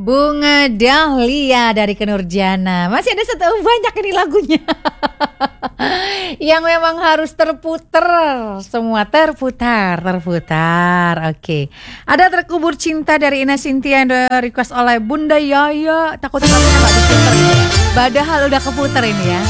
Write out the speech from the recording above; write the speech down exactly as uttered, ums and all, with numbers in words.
Bunga Dahlia dari Kenurjana. Masih ada satu banyak ini lagunya yang memang harus terputer. Semua terputar, terputar. Oke. Ada Terkubur Cinta dari Ina Cynthia yang request oleh Bunda Yaya. Takut lagunya gak diputer ini ya. Padahal udah keputer ini ya.